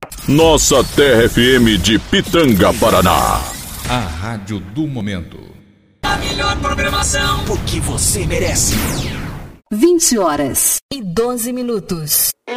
Nossa Terra FM de Pitanga, Paraná. A rádio do momento. A melhor programação, porque você merece. 20h12.